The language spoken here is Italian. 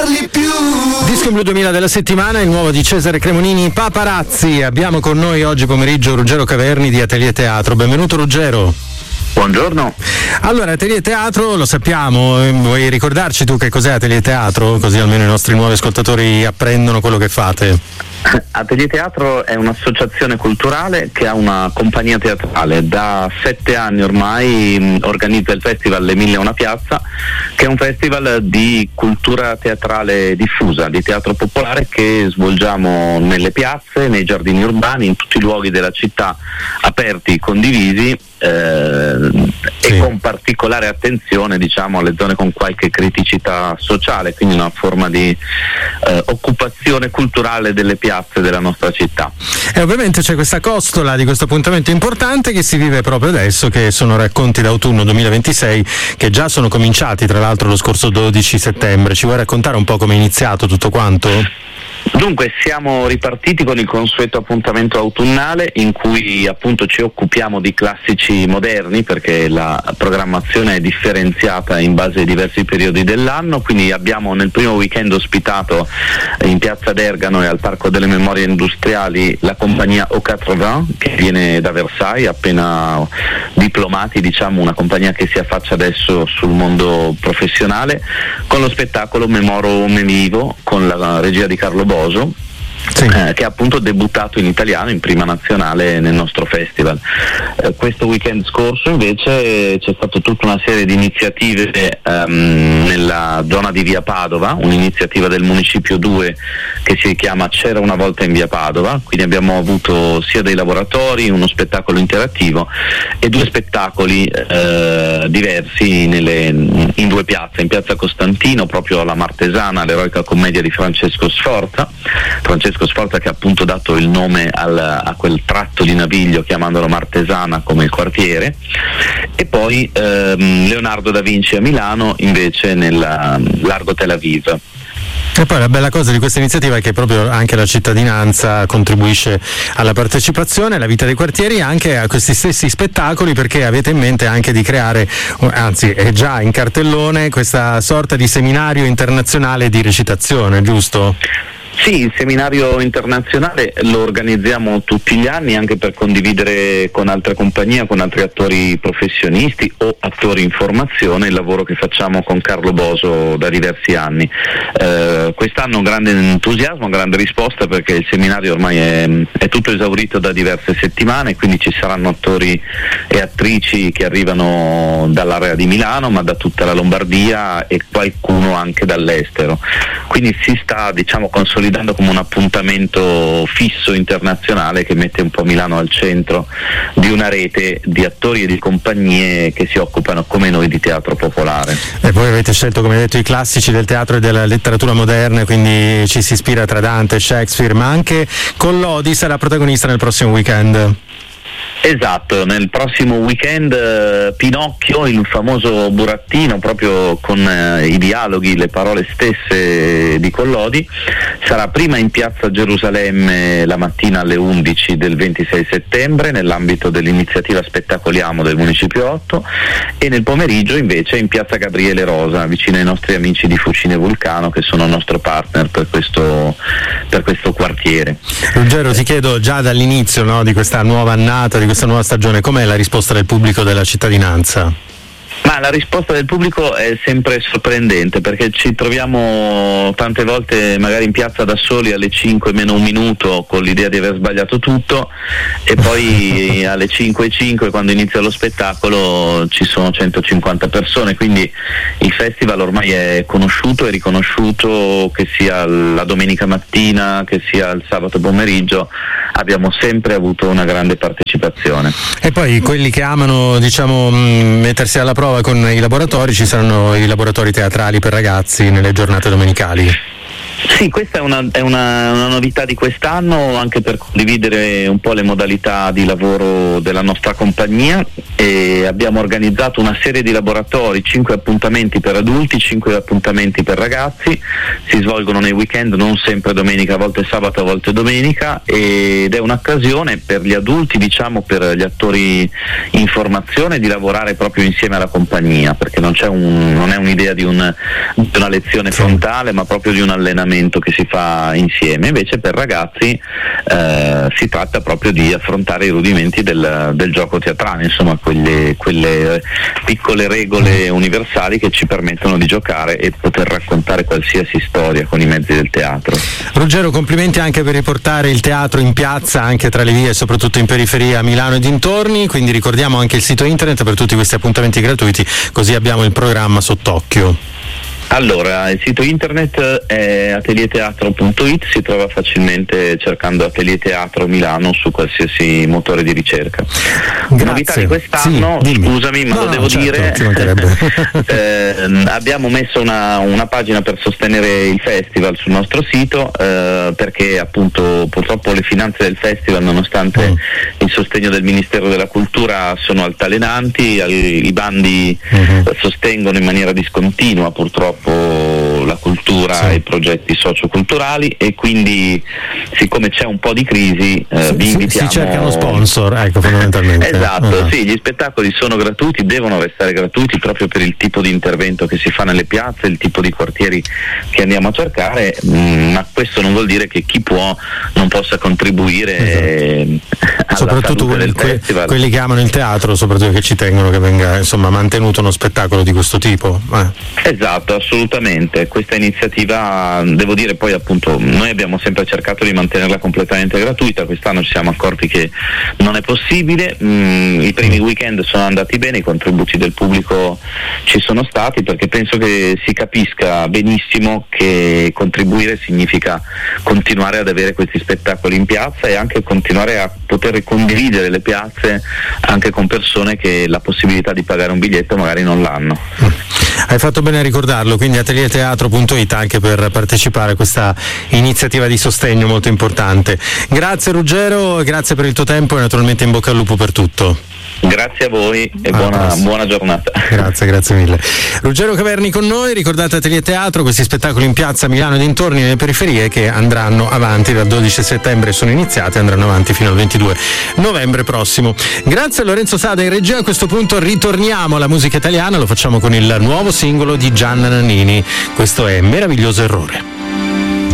Disco in Blu 2000 della settimana, il nuovo di Cesare Cremonini, Paparazzi. Abbiamo con noi oggi pomeriggio Ruggero Caverni di Atelier Teatro. Benvenuto Ruggero. Buongiorno. Allora, Atelier Teatro lo sappiamo, vuoi ricordarci tu che cos'è Atelier Teatro? Così almeno i nostri nuovi ascoltatori apprendono quello che fate. Atelier Teatro è un'associazione culturale che ha una compagnia teatrale. Da 7 anni ormai organizza il festival Le Mille e una Piazza, che è un festival di cultura teatrale diffusa, di teatro popolare che svolgiamo nelle piazze, nei giardini urbani, in tutti i luoghi della città aperti, condivisi, e con particolare attenzione, diciamo, alle zone con qualche criticità sociale, quindi una forma di occupazione culturale delle piazze della nostra città. E ovviamente c'è questa costola di questo appuntamento importante che si vive proprio adesso, che sono Racconti d'autunno 2026, che già sono cominciati tra l'altro lo scorso 12 settembre. Ci vuoi raccontare un po' come è iniziato tutto quanto? Dunque, siamo ripartiti con il consueto appuntamento autunnale in cui appunto ci occupiamo di classici moderni, perché la programmazione è differenziata in base ai diversi periodi dell'anno. Quindi abbiamo nel primo weekend ospitato in Piazza d'Ergano e al Parco delle Memorie Industriali la compagnia Au 80, che viene da Versailles, appena diplomati, diciamo, una compagnia che si affaccia adesso sul mondo professionale, con lo spettacolo Memoro Me Vivo, con la regia di Carlo Boso. Sì. Che ha appunto debuttato in italiano in prima nazionale nel nostro festival. Questo weekend scorso invece c'è stata tutta una serie di iniziative nella zona di Via Padova, un'iniziativa del Municipio 2 che si chiama C'era una volta in Via Padova. Quindi abbiamo avuto sia dei laboratori, uno spettacolo interattivo e 2 spettacoli diversi in 2 piazze. In Piazza Costantino, proprio alla Martesana, l'eroica commedia di Francesco Sforza, che ha appunto dato il nome a quel tratto di Naviglio, chiamandolo Martesana come il quartiere, e poi Leonardo da Vinci a Milano, invece nel Largo Tel Aviv. E poi la bella cosa di questa iniziativa è che proprio anche la cittadinanza contribuisce alla partecipazione, alla vita dei quartieri, anche a questi stessi spettacoli, perché avete in mente anche di creare, anzi è già in cartellone, questa sorta di seminario internazionale di recitazione, giusto? Sì, il seminario internazionale lo organizziamo tutti gli anni anche per condividere con altre compagnie, con altri attori professionisti o attori in formazione il lavoro che facciamo con Carlo Boso da diversi anni. Quest'anno un grande entusiasmo, grande risposta, perché il seminario ormai è tutto esaurito da diverse settimane, quindi ci saranno attori e attrici che arrivano dall'area di Milano, ma da tutta la Lombardia e qualcuno anche dall'estero. Quindi si sta, diciamo, consolidando come un appuntamento fisso internazionale che mette un po' Milano al centro di una rete di attori e di compagnie che si occupano come noi di teatro popolare. E voi avete scelto, come detto, i classici del teatro e della letteratura moderna, quindi ci si ispira tra Dante e Shakespeare, ma anche Collodi sarà protagonista nel prossimo weekend. Esatto, nel prossimo weekend Pinocchio, il famoso burattino, proprio con i dialoghi, le parole stesse di Collodi, sarà prima in Piazza Gerusalemme la mattina alle 11 del 26 settembre nell'ambito dell'iniziativa Spettacoliamo del Municipio 8, e nel pomeriggio invece in Piazza Gabriele Rosa, vicino ai nostri amici di Fucine Vulcano, che sono il nostro partner per questo quartiere. Ruggero, ti chiedo già dall'inizio, no, di questa nuova annata, di questa nuova stagione, com'è la risposta del pubblico, della cittadinanza? Ma la risposta del pubblico è sempre sorprendente, perché ci troviamo tante volte magari in piazza da soli alle 5 meno un minuto con l'idea di aver sbagliato tutto, e poi alle 5:05 quando inizia lo spettacolo ci sono 150 persone, quindi il festival ormai è conosciuto e riconosciuto, che sia la domenica mattina che sia il sabato pomeriggio abbiamo sempre avuto una grande partecipazione. E poi quelli che amano, diciamo, mettersi alla prova con i laboratori, ci saranno i laboratori teatrali per ragazzi nelle giornate domenicali. Sì, questa è una novità di quest'anno, anche per condividere un po' le modalità di lavoro della nostra compagnia, e abbiamo organizzato una serie di laboratori, 5 appuntamenti per adulti, 5 appuntamenti per ragazzi, si svolgono nei weekend, non sempre domenica, a volte sabato, a volte domenica, ed è un'occasione per gli adulti, diciamo per gli attori in formazione, di lavorare proprio insieme alla compagnia, perché non è un'idea di una lezione frontale, ma proprio di un allenamento che si fa insieme. Invece per ragazzi si tratta proprio di affrontare i rudimenti del gioco teatrale, insomma quelle piccole regole universali che ci permettono di giocare e poter raccontare qualsiasi storia con i mezzi del teatro. Ruggero, complimenti anche per riportare il teatro in piazza, anche tra le vie e soprattutto in periferia a Milano e dintorni, quindi ricordiamo anche il sito internet per tutti questi appuntamenti gratuiti, così abbiamo il programma sott'occhio. Allora, il sito internet è atelierteatro.it, si trova facilmente cercando Atelier Teatro Milano su qualsiasi motore di ricerca. Grazie. Novità di quest'anno, sì, scusami, ma lo devo dire, abbiamo messo una pagina per sostenere il festival sul nostro sito, perché appunto purtroppo le finanze del festival, nonostante il sostegno del Ministero della Cultura, sono altalenanti, i bandi sostengono in maniera discontinua purtroppo la cultura e i progetti socioculturali, e quindi siccome c'è un po' di crisi vi invitiamo. Si cercano sponsor, ecco, fondamentalmente. Esatto, sì, gli spettacoli sono gratuiti, devono restare gratuiti proprio per il tipo di intervento che si fa nelle piazze, il tipo di quartieri che andiamo a cercare, ma questo non vuol dire che chi può non possa contribuire alla soprattutto del festival. Quelli che amano il teatro, soprattutto che ci tengono che venga insomma mantenuto uno spettacolo di questo tipo. Esatto, assolutamente. Questa iniziativa, devo dire, poi appunto noi abbiamo sempre cercato di mantenerla completamente gratuita, quest'anno ci siamo accorti che non è possibile, i primi weekend sono andati bene, i contributi del pubblico ci sono stati, perché penso che si capisca benissimo che contribuire significa continuare ad avere questi spettacoli in piazza e anche continuare a poter condividere le piazze anche con persone che la possibilità di pagare un biglietto magari non l'hanno. Hai fatto bene a ricordarlo, quindi atelierteatro.it anche per partecipare a questa iniziativa di sostegno molto importante. Grazie Ruggero, grazie per il tuo tempo e naturalmente in bocca al lupo per tutto. Grazie a voi e buona giornata. Grazie mille. Ruggero Caverni con noi, ricordate Atelier Teatro, questi spettacoli in piazza Milano e dintorni, nelle periferie, che andranno avanti dal 12 settembre, sono iniziati, andranno avanti fino al 22 novembre prossimo. Grazie a Lorenzo Sada in regia. A questo punto ritorniamo alla musica italiana, lo facciamo con il nuovo singolo di Gianna Nannini, questo è Meraviglioso Errore.